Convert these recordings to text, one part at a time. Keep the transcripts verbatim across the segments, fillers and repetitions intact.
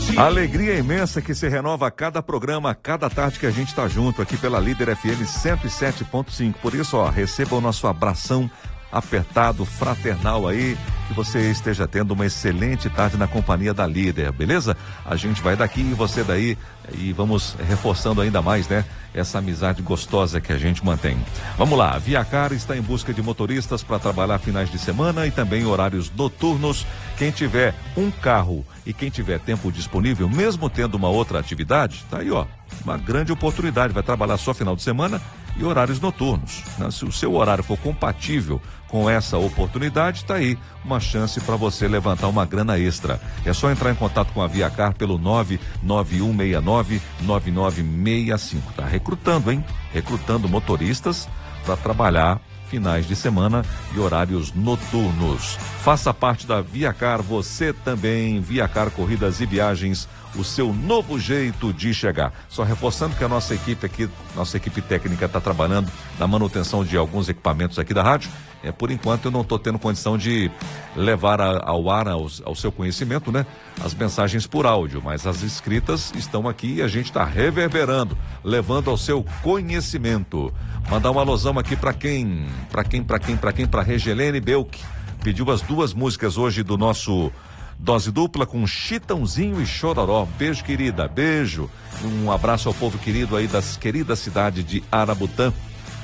A alegria imensa que se renova a cada programa, a cada tarde que a gente está junto aqui pela Líder F M cento e sete ponto cinco. Por isso, ó, receba o nosso abração apertado, fraternal aí, que você esteja tendo uma excelente tarde na companhia da Líder, beleza? A gente vai daqui e você daí, e vamos reforçando ainda mais, né? Essa amizade gostosa que a gente mantém. Vamos lá, a Viacar está em busca de motoristas para trabalhar finais de semana e também horários noturnos. Quem tiver um carro e quem tiver tempo disponível, mesmo tendo uma outra atividade, tá aí, ó, uma grande oportunidade, vai trabalhar só final de semana e horários noturnos, né? Se o seu horário for compatível com essa oportunidade, tá aí uma chance para você levantar uma grana extra. É só entrar em contato com a Viacar pelo nove nove um seis nove nove nove seis cinco. Tá recrutando, hein? Recrutando motoristas para trabalhar finais de semana e horários noturnos. Faça parte da Viacar, você também. Viacar Corridas e Viagens, o seu novo jeito de chegar. Só reforçando que a nossa equipe aqui, nossa equipe técnica está trabalhando na manutenção de alguns equipamentos aqui da rádio. É, por enquanto eu não estou tendo condição de levar a, ao ar, ao, ao seu conhecimento, né? As mensagens por áudio, mas as escritas estão aqui e a gente está reverberando, levando ao seu conhecimento. Mandar um alusão aqui para quem, para quem, para quem, para quem, para Regelene Belk. Pediu as duas músicas hoje do nosso Dose Dupla com Chitãozinho e Chororó. Beijo, querida, beijo. Um abraço ao povo querido aí das queridas cidades de Arabutã,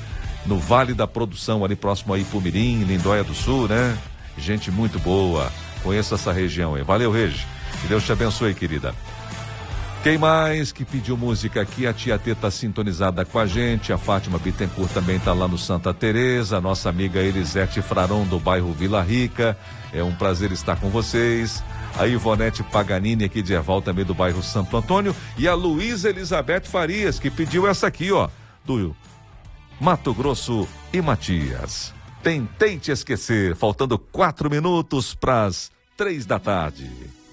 no Vale da Produção, ali próximo a Ipumirim, Lindóia do Sul, né? Gente muito boa, conheço essa região aí. Valeu, Regi, que Deus te abençoe, querida. Quem mais que pediu música aqui? A tia T tá sintonizada com a gente, a Fátima Bittencourt também tá lá no Santa Teresa, a nossa amiga Elisete Fraron do bairro Vila Rica, é um prazer estar com vocês. A Ivonete Paganini aqui de Erval, também do bairro Santo Antônio, e a Luísa Elizabeth Farias, que pediu essa aqui, ó, do Mato Grosso e Matias. Tentei te esquecer, faltando quatro minutos para as três da tarde.